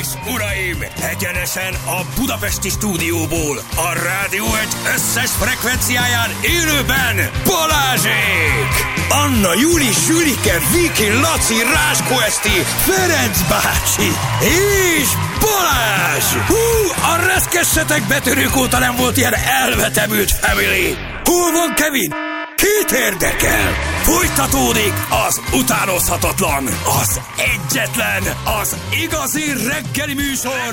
uraim! Egyenesen a budapesti stúdióból, a Rádió Egy összes frekvenciáján élőben Balázsék! Anna, Júli, Sülike, Viki, Laci, Ráskó Eszti, Ferenc bácsi és Balázs! Hú, a reszkessetek betörők óta nem volt ilyen elvetemült family! Hol van Kevin? Kit érdekel? Folytatódik az utánozhatatlan, az egyetlen, az igazi reggeli műsor,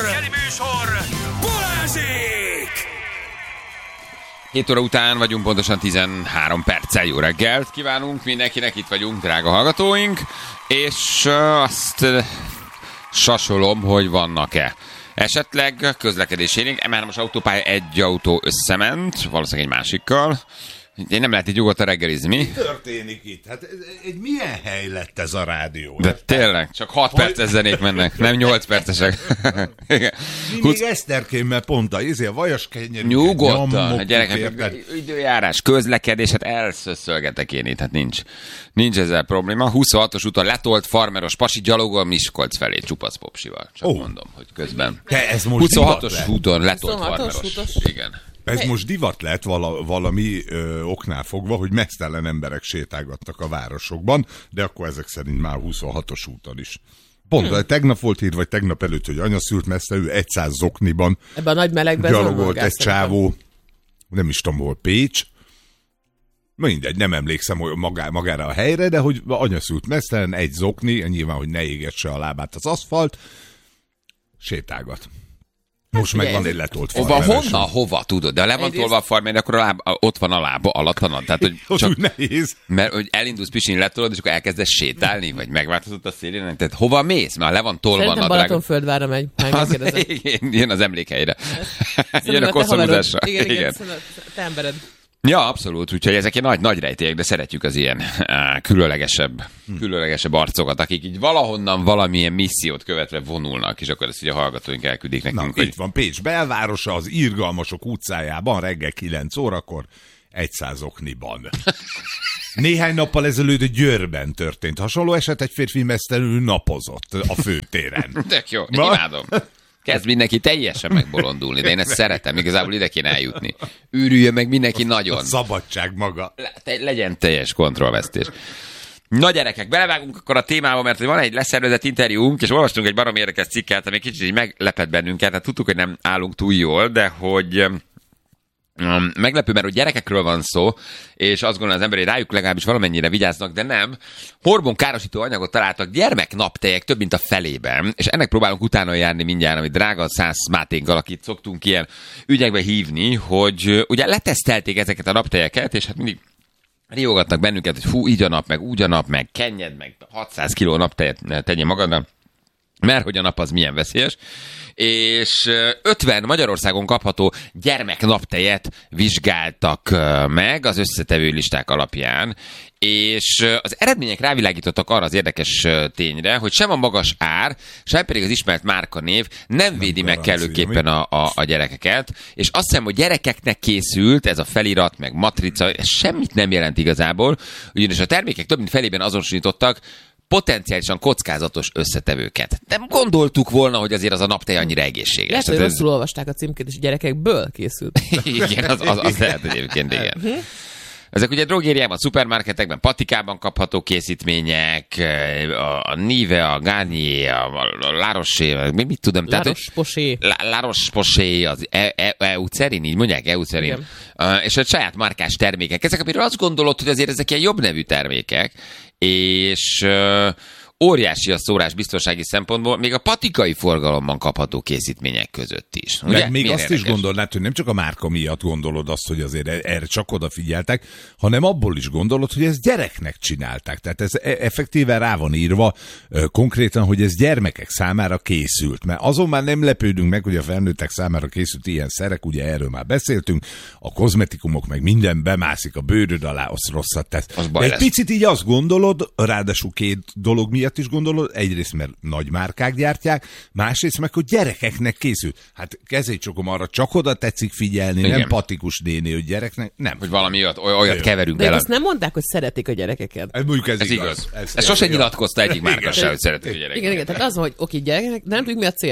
Balázsék! 7 óra után vagyunk, pontosan 13 perccel. Jó reggelt kívánunk mindenkinek, itt vagyunk, drága hallgatóink, és azt sasolom, hogy vannak-e esetleg közlekedésénk. M3-as autópálya, egy autó összement, valószínűleg egy másikkal. Én nem lehet így nyugodtan reggelizni, mi? Mi történik itt? Hát egy milyen hely lett ez a rádió? De tényleg, csak 6 perces zenék mennek, nem 8 percesek. Mi még Eszterkémmel pont a vajas kenyerűket nyugodtan, a gyerekek, időjárás, közlekedés, hát elszösszölgetek én itt, hát nincs ezzel probléma. 26-os úton letolt farmeros pasi gyalogol Miskolc felé csupasz popsival. Csak mondom, hogy közben. 26-os úton letolt farmeros. Igen. Ez most divat lett valami oknál fogva, hogy meztelen emberek sétálgattak a városokban, de akkor ezek szerint már 26-os úton is. Pont tegnap volt hír, vagy tegnap előtt, hogy anya szült messze, ő 100 zokniban. Ebben a nagy melegben gyalogolt egy csávó, nem is tudom, hol Pécs. Mindegy, nem emlékszem magára a helyre, de hogy anya szült meztelen, egy zokni, nyilván, hogy ne égesse a lábát az aszfalt, sétálgat. Most meg van egy letolt farmeres. Hova tudod? De le van tolva a farmer, akkor ott van a lába alattanan. Tehát, hogy csak nehéz. Mert hogy elindulsz pisilni, letolod, és akkor elkezdesz sétálni, vagy megváltozott a szélén. Tehát hova mész? Mert le van tolva. Szerintem Balatonföldvárra megy. Jön az emlékhelyre. Jön a koszorúzásra. Igen. Te embered. Ja, abszolút, úgyhogy ezek ilyen nagy rejtélyek, de szeretjük az ilyen különlegesebb arcokat, akik így valahonnan valamilyen missziót követve vonulnak, és akkor ezt ugye a hallgatóink elküldik nekünk. Na, itt van Pécs belvárosa, az Irgalmasok utcájában, reggel 9 órakor, 100 okniban. Néhány nappal ezelőtt Győrben történt hasonló eset, egy férfi mesztelenül napozott a főtéren. De jó, imádom. Kezd mindenki teljesen megbolondulni, de én ezt szeretem, igazából ide kéne eljutni. Őrüljön meg mindenki nagyon. A szabadság maga. Legyen teljes kontrollvesztés. Na gyerekek, belevágunk akkor a témába, mert van egy leszervezett interjúnk, és olvastunk egy baromi érdekes cikket, ami kicsit így meglepett bennünket, hát tudtuk, hogy nem állunk túl jól, de hogy meglepő, mert hogy gyerekekről van szó, és azt gondolom az ember, hogy rájuk legalábbis valamennyire vigyáznak, de nem. Hormonkárosító anyagot találtak gyermeknaptejek több mint a felében, és ennek próbálunk utána járni mindjárt, amit drága Szász Máténkkal, akit szoktunk ilyen ügyekbe hívni, hogy ugye letesztelték ezeket a naptejeket, és hát mindig riogatnak bennünket, hogy fú, így a nap, meg úgy a nap, meg kennyed, meg 600 kiló naptejet tegyél magadnak, mert hogy a nap az milyen veszélyes. És 50 Magyarországon kapható gyermeknaptejet vizsgáltak meg az összetevő listák alapján, és az eredmények rávilágítottak arra az érdekes tényre, hogy sem a magas ár, sem pedig az ismert márkanév nem védi meg kellőképpen a gyerekeket, és azt hiszem, hogy gyerekeknek készült ez a felirat, meg matrica, ez semmit nem jelent igazából, ugyanis a termékek több mint felében azonosítottak potenciálisan kockázatos összetevőket. Nem gondoltuk volna, hogy azért az a naptej annyira egészséges. Lehet, hogy rosszul olvasták a címkét, és gyerekekből készült. Igen, az lehet egyébként, igen. Ezek ugye drogériában, szupermarketekben, patikában kapható készítmények, a Nive, a Garnier, a La Roche, mit tudom. La Roche-Posay. La Roche-Posay, az Eucerin, így mondják, Eucerin. És a saját márkás termékek. Ezek, amiről azt gondolod, hogy azért ezek ilyen jobb nevű termékek, és óriási a szórás biztonsági szempontból, még a patikai forgalomban kapható készítmények között is. Ugye? Meg még milyen azt érdekes? Is gondolnád, hogy nem csak a márka miatt gondolod azt, hogy azért erre csak odafigyeltek, hanem abból is gondolod, hogy ezt gyereknek csinálták. Tehát ez effektíven rá van írva konkrétan, hogy ez gyermekek számára készült. Mert azon már nem lepődünk meg, hogy a felnőttek számára készült ilyen szerek, ugye erről már beszéltünk, a kozmetikumok meg minden bemászik a bőröd alá, az rosszat tesz. Egy picit így azt gondolod, ráadásul két dolog miatt is gondolod, egyrészt mert nagy márkák gyártják, másrészt meg, hogy gyerekeknek készült. Hát kezécsokom arra csak oda tetszik figyelni, igen. Nem patikus néni, hogy gyereknek, nem. Hogy valami olyat keverünk bele. De azt nem mondták, hogy szeretik a gyerekeket. Ez igaz. Ez sose nyilatkozta egyik márka se, hogy szeretik a gyerekeket. Igen, tehát az van, hogy oké, gyerekeknek, de nem tudjuk, mi a cél.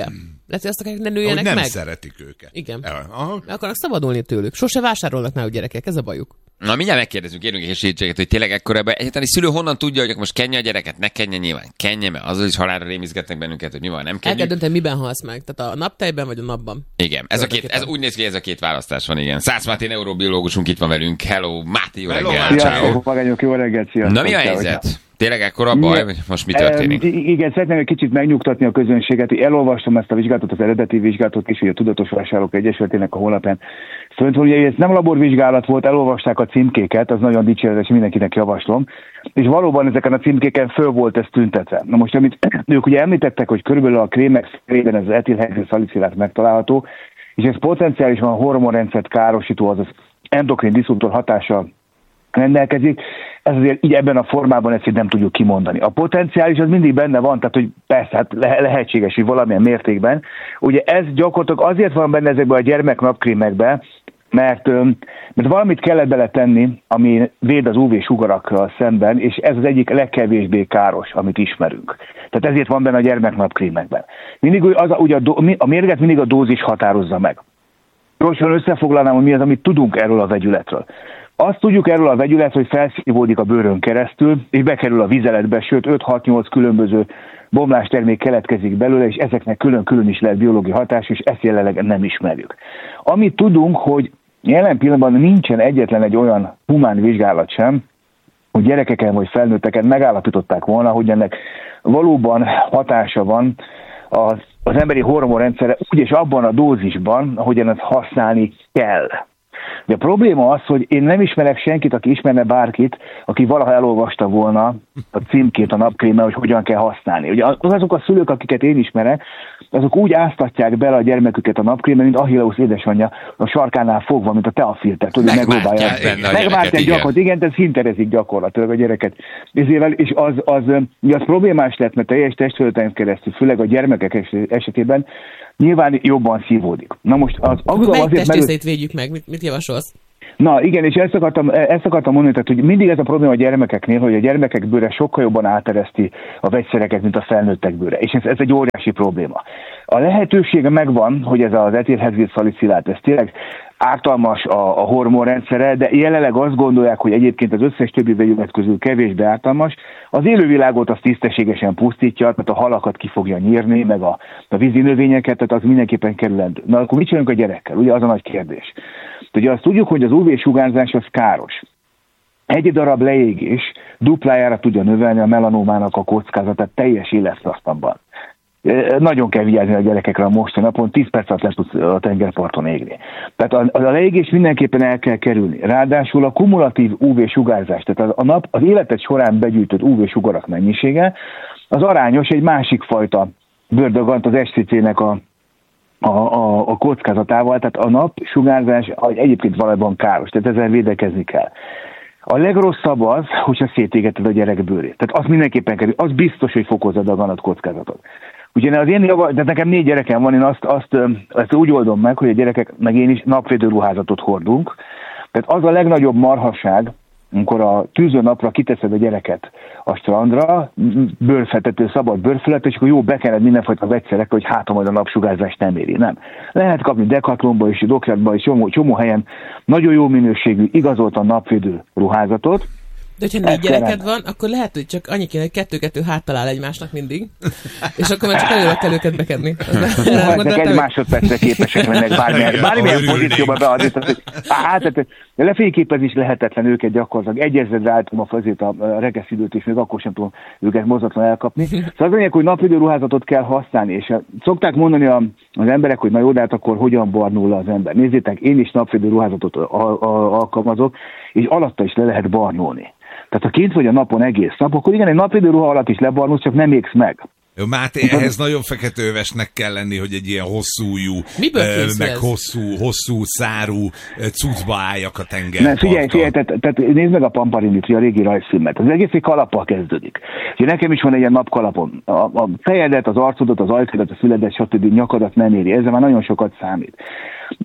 Lehet, hogy azt akarják, ne Hogy nőjenek nem meg. szeretik őket. Igen. Aha. Akarnak szabadulni tőlük. Sose vásárolnak már a gyerekek, ez a bajuk. Na, mindjárt megkérdezünk, kérünk egy segítséget, hogy tényleg ekkorában egyáltalán szülő honnan tudja, hogy most kenje a gyereket, ne kenje nyilván. Kenje, mert azzal is halálra rémizgetnek bennünket, hogy mi van, nem El kell kenjük. dönteni, miben halsz meg. Tehát a naptejben vagy a napban. Igen, ez úgy néz ki, ez a két választás van, igen. Szász Máté neurobiológusunk itt van velünk. Hello, Máté, jó Hello, reggel. Máté. Ciao. Sziasztok, magányok, jó reggelt, sziasztok. Na, mi a helyzet? Tényleg ekkora a baj, vagy most mi történik? Igen, szeretném egy kicsit megnyugtatni a közönséget. Elolvastam ezt a vizsgálatot, az eredeti vizsgálatot is, hogy a Tudatos Vásárlók Egyesületének a honlapján fönt van, ugye ez nem laborvizsgálat volt, elolvasták a címkéket, az nagyon dicséretes, mindenkinek javaslom, és valóban ezeken a címkéken föl volt ez tüntetve. Na most, amit ők ugye említettek, hogy körülbelül a krémek szélében ez az etilhexilszalicilát megtalálható, és ez potenciálisan a hormonrendszert károsító, azaz endokrin diszruptor hatással rendelkezik, ez azért így ebben a formában ezt nem tudjuk kimondani. A potenciális az mindig benne van, tehát hogy persze, hát lehetséges, hogy valamilyen mértékben. Ugye ez gyakorlatilag azért van benne ezekben a gyermeknapkrémekben, mert valamit kellett beletenni, ami véd az UV-sugarakkal szemben, és ez az egyik legkevésbé káros, amit ismerünk. Tehát ezért van benne a gyermeknapkrémekben. Mindig a mérget mindig a dózis határozza meg. Gyorsan összefoglalnám, hogy mi az, amit tudunk erről a vegyületről. Azt tudjuk erről a vegyületről, hogy felszívódik a bőrön keresztül, és bekerül a vizeletbe, sőt 5-6-8 különböző bomlástermék keletkezik belőle, és ezeknek külön-külön is lehet biológiai hatás, és ezt jelenleg nem ismerjük. Amit tudunk, hogy jelen pillanatban nincsen egyetlen egy olyan humán vizsgálat sem, hogy gyerekeken vagy felnőtteken megállapították volna, hogy ennek valóban hatása van az emberi hormonrendszerre, úgyis abban a dózisban, ahogyan ezt használni kell. De a probléma az, hogy én nem ismerek senkit, aki ismerne bárkit, aki valaha elolvasta volna a címkét a napkrémmel, hogy hogyan kell használni. Ugye azok a szülők, akiket én ismerek, azok úgy áztatják bele a gyermeküket a napkrémmel, mint Achilleus édesanyja a sarkánál fogva, mint a teafilter, tudod, megpróbálja. Megmártják gyakorlatilag, igen, ez hinterezik gyakorlatilag a gyereket. És az problémás lett, mert teljes testfelületen keresztül, főleg a gyermekek esetében nyilván jobban szívódik. Na most az aggodalom azért testrészeit védjük meg, mit javasolsz? Na igen, és ezt akartam mondani, tehát, hogy mindig ez a probléma a gyermekeknél, hogy a gyermekek bőre sokkal jobban átereszti a vegyszereket, mint a felnőttek bőre. És ez egy óriási probléma. A lehetősége megvan, hogy ez az etilhexilszalicilát, ez tényleg ártalmas a hormonrendszere, de jelenleg azt gondolják, hogy egyébként az összes többi vegyület közül kevésbé ártalmas. Az élővilágot az tisztességesen pusztítja, tehát a halakat ki fogja nyírni, meg a vízi növényeket, tehát az mindenképpen kerülendő. Na akkor mit csinálunk a gyerekkel? Ugye az a nagy kérdés. Ugye azt tudjuk, hogy az UV-sugárzás az káros. Egy darab leégés duplájára tudja növelni a melanómának a kockázatát teljes élettartamban. Nagyon kell vigyázni a gyerekekre a mostani napon, 10 perc alatt le tudsz a tengerparton égni. Tehát a leégés mindenképpen el kell kerülni. Ráadásul a kumulatív UV-sugárzás, tehát az életed során begyűjtött UV-sugarak mennyisége, az arányos egy másik fajta bőrdagant, az SCC-nek a kockázatával, tehát a napsugárzás egyébként valójában káros, tehát ezzel védekezni kell. A legrosszabb az, hogyha szétégeted a gyerek bőrét. Tehát az mindenképpen kerül, az biztos, hogy fokozza a daganat kockázatot. Ugye de nekem 4 gyerekem van, én ezt úgy oldom meg, hogy a gyerekek, meg én is napvédő ruházatot hordunk. Tehát az a legnagyobb marhasság, amikor a tűző napra kiteszed a gyereket a strandra, bőrfetető, szabad bőrfelet, és akkor jó bekened mindenfajta vegyszerek, hogy hát majd a napsugárzást nem éri. Nem. Lehet kapni Decathlonba és Dockyardba és csomó helyen nagyon jó minőségű, igazoltan napvédő ruházatot. De hogyha 4 gyereked van, akkor lehet, hogy csak annyi kéne, hogy 2-2 háttal áll egymásnak mindig, és akkor már csak előre kell őket bekenni. Ezek egy másodpercre képesek lennek bármilyen pozícióban beadni. Hát, lefényképezni is lehetetlen őket gyakorlatilag. Egyezredre álltam a fazét a regeszidőt, és még akkor sem tudom őket mozgatlan elkapni. Szóval az lényeg, hogy napvédő ruházatot kell használni, és szokták mondani az emberek, hogy na jó, de hát akkor hogyan barnul az ember. Nézzétek, én is napvédő ruházatot alkalmazok, és alatta is le lehet barnulni. Tehát ha kint vagy a napon egész nap, akkor igen, egy napvédő ruha alatt is lebarnulsz, csak nem égsz meg. Jó, Máté, ehhez nagyon feketővesnek kell lenni, hogy egy ilyen hosszú ujjú, meg hosszú szárú cuccba álljak a tengerparton. Figyelj, tehát nézd meg a Pamparinit, a régi rajzfilmet. Az egész egy kalappal kezdődik. És nekem is van egy ilyen napkalapom. A fejedet, az arcodat, az ajkadat, a füledet, stb. Nyakadat nem éri. Ezzel már nagyon sokat számít.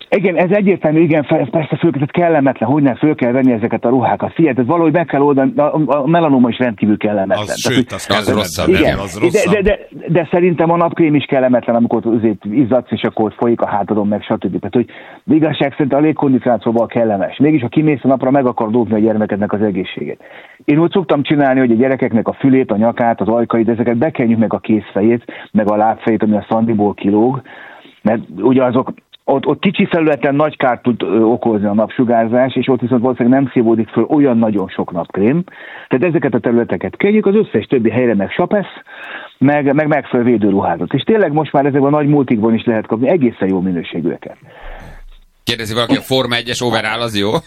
Igen, ez egyértelmű, igen, persze fölkötött kellemetlen, hogy nem föl kell venni ezeket a ruhákat. Figyelj, ez valahogy meg kell oldani, a melanoma is rendkívül kellemetlen. Az rosszabb. Igen, az rosszabb. de szerintem a napkrém is kellemetlen, amikor azért izzadsz, és akkor folyik a hátadon, meg stb. Tehát, hogy igazság szerint a légkondicionációval kellemes. Mégis, ha kimész a napra, meg akar dobni a gyermekednek az egészségét. Én úgy szoktam csinálni, hogy a gyerekeknek a fülét, a nyakát, az ajkait, ezeket bekenjük meg a kézfejét, meg a lábfejét, ami a szandiból kilóg, mert ugye azok ott kicsi felületen nagy kárt tud okozni a napsugárzás, és ott viszont valószínűleg nem szívódik föl olyan nagyon sok napkrém. Tehát ezeket a területeket kenjük, az összes többi helyre meg sapesz, meg megfelelő védőruházat. És tényleg most már ezekben a nagy multikban is lehet kapni egészen jó minőségűeket. Kérdezi valaki, a Forma 1-es overall az jó?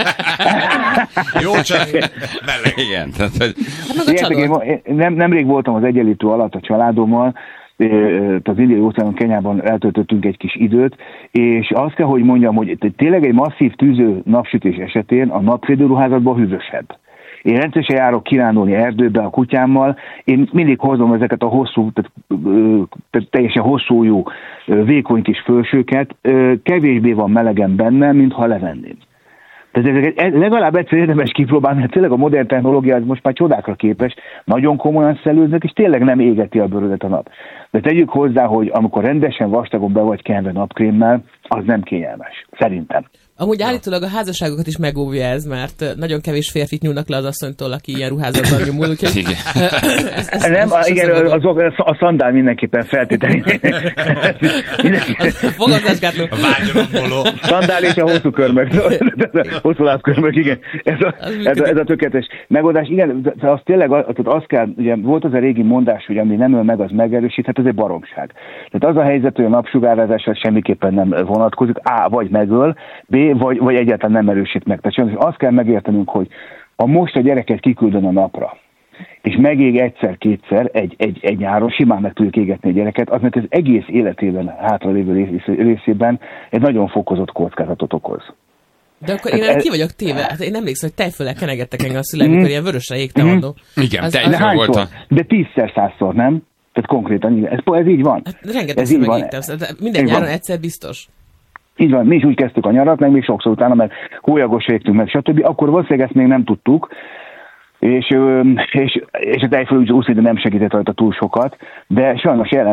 Jó, csak meleg. Igen. Tehát, hogy... Nemrég voltam az Egyenlítő alatt a családommal, az Indiai óceánon, Kenyában eltöltöttünk egy kis időt, és azt kell, hogy mondjam, hogy tényleg egy masszív tűző napsütés esetén a napvédőruházatban hűvösebb. Én rendszeresen járok kirándulni erdőbe a kutyámmal, én mindig hozom ezeket a hosszú, tehát teljesen hosszújú, vékony kis fölsőket, kevésbé van melegen benne, mintha levenném. Tehát ezeket legalább egyszer érdemes kipróbálni, mert tényleg a modern technológia az most már csodákra képes, nagyon komolyan szellőznek, és tényleg nem égeti a bőrödet a nap. De tegyük hozzá, hogy amikor rendesen vastagon be vagy kenve napkrémmel, az nem kényelmes. Szerintem. Amúgy állítólag a házasságokat is megóvja ez, mert nagyon kevés férfit nyúlnak le az asszonytól, aki ilyen ruházatban nyomul, úgyhogy... Igen, a szandál mindenképpen feltételi. Fogadásgátló. A vágyalomboló. Szandál és a hosszú körmök. Hosszú lábkörmök, igen. Ez a tökéletes megoldás. Igen, de az tényleg azt kell, ugye volt az a régi mondás, hogy ami nem öl meg, az megerősít, hát ez egy baromság. Tehát az a helyzet, hogy a napsugározásra semmiképpen nem vonatkozik, A, vagy megöl, B, vagy egyáltalán nem erősít meg. Tehát azt kell megértenünk, hogy ha most a gyereket kiküldön a napra, és megég egyszer-kétszer egy nyáron, simán meg tudjuk égetni a gyereket, az mert az egész életében hátralévő részében egy nagyon fokozott kockázatot okoz. De akkor én ki vagyok téve. Hát én emlékszem, hogy tejföllel kenegettek engem a szüleim, amikor ilyen vörösre égtem annó. Igen, tejföl volt a... De 10-100-szor, nem? Tehát konkrétan, ez így van. Hát rengetegszer megégtem. Minden nyáron egyszer biztos. Így van, mi is úgy kezdtük a nyarat, meg még sokszor utána, meg hólyagos égtünk, meg stb. Akkor valószínűleg ezt még nem tudtuk, és a tejfölúszó nem segített rajta túl sokat, de sajnos